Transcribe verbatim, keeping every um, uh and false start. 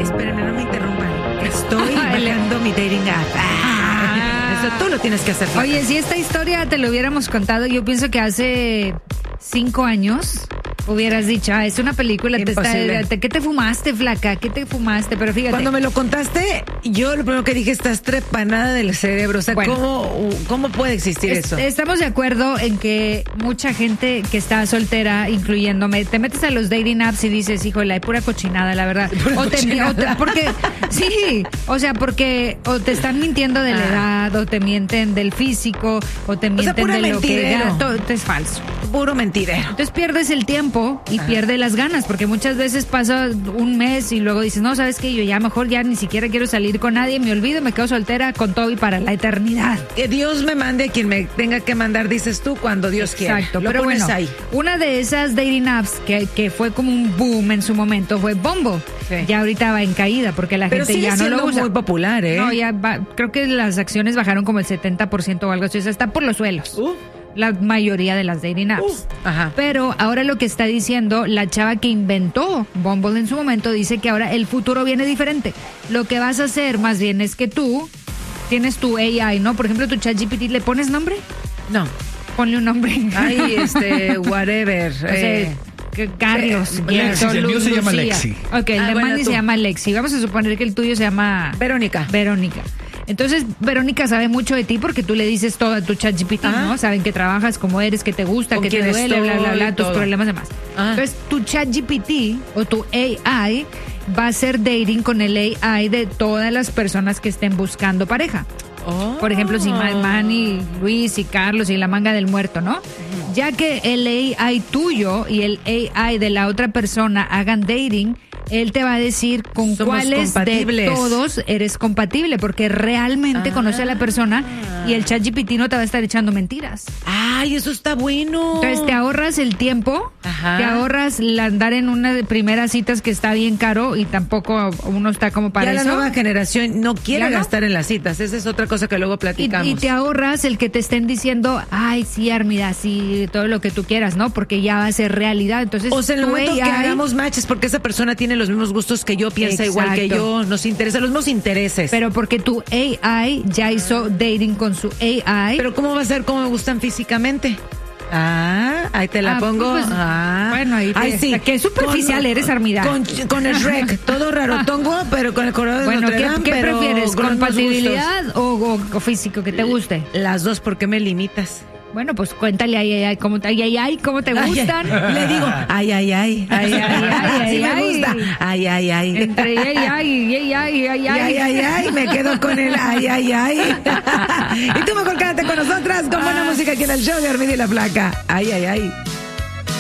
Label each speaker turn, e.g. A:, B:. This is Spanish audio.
A: Espérenme, no me interrumpan. Estoy bajando mi dating app. Ah, eso tú lo tienes que hacer. Flaca.
B: Oye, si esta historia te lo hubiéramos contado, yo pienso que hace cinco años hubieras dicho, ah, es una película, te está, te, ¿qué te fumaste, flaca? ¿Qué te fumaste? Pero fíjate.
A: Cuando me lo contaste, yo lo primero que dije, estás trepanada del cerebro. O sea, bueno, ¿cómo, ¿cómo puede existir
B: es,
A: eso?
B: Estamos de acuerdo en que mucha gente que está soltera, incluyéndome, te metes a los dating apps y dices, híjole, hay pura cochinada, la verdad. O te, o te, porque, sí, o sea, porque o te están mintiendo de la ah. edad, o te mienten del físico, o te mienten o sea, de lo que ya, todo, es falso.
A: Puro mentirero.
B: Entonces pierdes el tiempo y Ajá. pierde las ganas, porque muchas veces pasa un mes y luego dices, no, ¿sabes qué? Yo ya mejor ya ni siquiera quiero salir con nadie, me olvido, me quedo soltera con todo y para la eternidad.
A: Que Dios me mande a quien me tenga que mandar, dices tú, cuando Dios quiera.
B: Exacto, Lo pero bueno, ahí. Una de esas dating apps que, que fue como un boom en su momento fue Bumble. Sí. Ya ahorita va en caída porque la
A: pero
B: gente ya no lo usa.
A: Muy popular, ¿eh?
B: No, ya va, creo que las acciones bajaron como el setenta por ciento o algo así, o sea, está por los suelos. Uh. La mayoría de las dating apps. Uh,
A: ajá.
B: Pero ahora lo que está diciendo la chava que inventó Bumble en su momento dice que ahora el futuro viene diferente. Lo que vas a hacer más bien es que tú tienes tu A I, ¿no? Por ejemplo, tu ChatGPT, ¿le pones nombre?
A: No.
B: Ponle un nombre.
A: Ay, este, whatever.
B: O sea, eh, Carlos.
C: Eh, Lexi, el mío se llama Lexi.
B: Ok, el
A: ah,
B: de
A: bueno,
B: Mandy se llama Lexi. Vamos a suponer que el tuyo se llama...
A: Verónica.
B: Verónica. Entonces, Verónica sabe mucho de ti porque tú le dices todo a tu ChatGPT, ah. ¿no? Saben que trabajas, cómo eres, qué te gusta, qué te duele, bla, bla, bla, tus problemas y demás. Ah. Entonces, tu ChatGPT o tu A I va a hacer dating con el A I de todas las personas que estén buscando pareja. Oh. Por ejemplo, si Manny, Luis y Carlos y la manga del muerto, ¿no? Uh-huh. Ya que el A I tuyo y el A I de la otra persona hagan dating, él te va a decir con
A: Somos
B: cuáles de todos eres compatible, porque realmente ah. conoce a la persona y el ChatGPT no te va a estar echando mentiras.
A: Ay, eso está bueno.
B: Entonces te ahorras el tiempo, Ajá. te ahorras la andar en una de primeras citas que está bien caro y tampoco uno está como para
A: ya
B: eso.
A: La nueva generación no quiere no? gastar en las citas, esa es otra cosa que luego platicamos.
B: Y, y te ahorras el que te estén diciendo, ay, sí, Armida, sí, todo lo que tú quieras, ¿no? Porque ya va a ser realidad. Entonces,
A: o sea, en el momento A I, que hagamos matches, porque esa persona tiene los mismos gustos que yo, piensa Exacto. igual que yo, nos interesa, los mismos intereses.
B: Pero porque tu A I ya hizo dating con su A I.
A: Pero ¿cómo va a ser cómo me gustan físicamente? Ah, ahí te la ah, pongo. Pues, ah,
B: bueno, ahí te,
A: Ay, sí.
B: Qué superficial con, eres, Armida.
A: Con, con el Shrek, todo rarotongo, pero con el color de
B: bueno,
A: Notre Dame.
B: ¿qué, qué
A: pero
B: prefieres? ¿Compatibilidad o, o, o físico que te guste?
A: Las dos, ¿por qué me limitas?
B: Bueno, pues cuéntale ay, ay, ay, cómo, ay, ay, ay, cómo te gustan.
A: Ay, ay. Le digo, ay, ay, ay. Ay, ay, ay, ay, sí ay, me gusta. Ay, ay, ay.
B: Entre ay, ay, ay, ay, ay,
A: ay, ay, ay, me quedo con el ay, ay, ay. Y tú mejor quédate con nosotras con buena música aquí en el show de Armida y la Flaca. Ay, ay, ay.